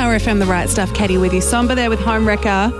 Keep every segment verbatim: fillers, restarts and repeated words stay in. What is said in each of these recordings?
Power F M, the right stuff. Katie with you. Somber there with Home Wrecker.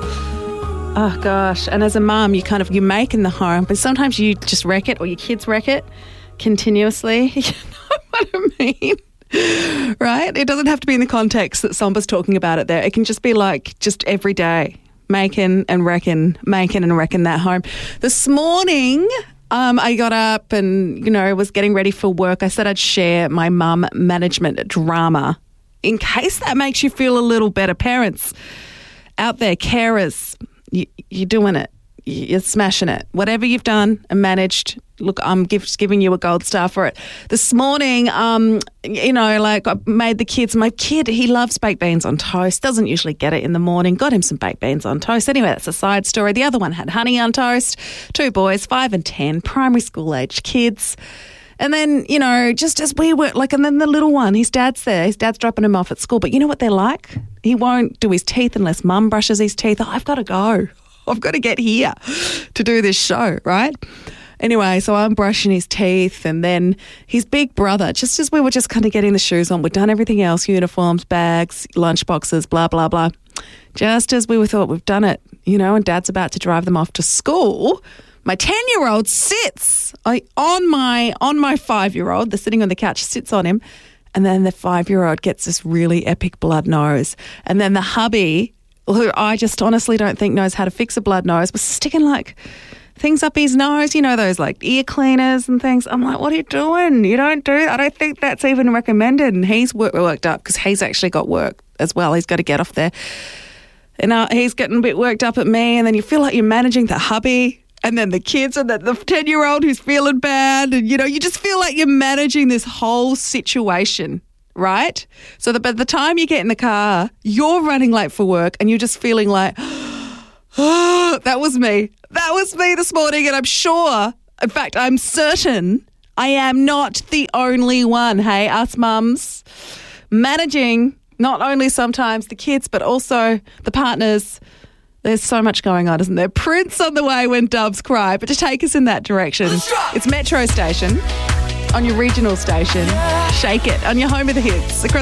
Oh, gosh. And as a mum, you kind of, you're making the home, but sometimes you just wreck it or your kids wreck it continuously. You know what I mean? Right? It doesn't have to be in the context that Somber's talking about it there. It can just be like just every day, making and wrecking, making and wrecking that home. This morning, um, I got up and, you know, was getting ready for work. I said I'd share my mum management drama in case that makes you feel a little better. Parents out there, carers, you, you're doing it. You're smashing it. Whatever you've done and managed, look, I'm give, giving you a gold star for it. This morning, um, you know, like I made the kids, my kid, he loves baked beans on toast, doesn't usually get it in the morning, got him some baked beans on toast. Anyway, that's a side story. The other one had honey on toast, two boys, five and ten, primary school age kids. And then, you know, just as we were, like, and then the little one, his dad's there. His dad's dropping him off at school. But you know what they're like? He won't do his teeth unless mum brushes his teeth. Oh, I've got to go. I've got to get here to do this show, right? Anyway, so I'm brushing his teeth, and then his big brother, just as we were just kind of getting the shoes on, we'd done everything else, uniforms, bags, lunch boxes, blah, blah, blah. Just as we were thought we've done it, you know, and Dad's about to drive them off to school, my ten-year-old sits on my on my five-year-old. They're sitting on the couch, sits on him, and then the five-year-old gets this really epic blood nose. And then the hubby, who I just honestly don't think knows how to fix a blood nose, was sticking like things up his nose, you know, those like ear cleaners and things. I'm like, what are you doing? You don't do that. I don't think that's even recommended. And he's work, worked up because he's actually got work as well. He's got to get off there. And uh, he's getting a bit worked up at me, and then you feel like you're managing the hubby and then the kids and then the ten-year-old who's feeling bad. And, you know, you just feel like you're managing this whole situation, right? So that by the time you get in the car, you're running late for work and you're just feeling like, oh, that was me. That was me this morning. And I'm sure, in fact, I'm certain I am not the only one. Hey, us mums managing not only sometimes the kids, but also the partners. There's so much going on, isn't there? Prince on the way when doves cry. But to take us in that direction, it's Metro Station on your regional station. Shake it on your home of the hits.